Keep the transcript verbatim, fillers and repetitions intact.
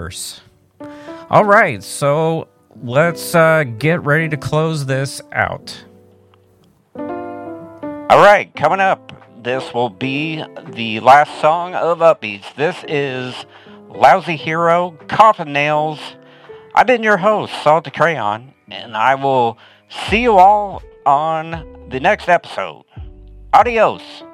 universe. All right, so let's uh, get ready to close this out. All right, coming up, this will be the last song of Upbeats. This is Lousy Hero, Coffin Nails. I've been your host, Salt the Crayon, and I will see you all on the next episode. Adios.